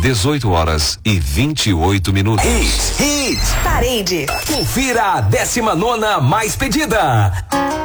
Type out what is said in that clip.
18h28. Hits. Parede. Confira a 19ª mais pedida.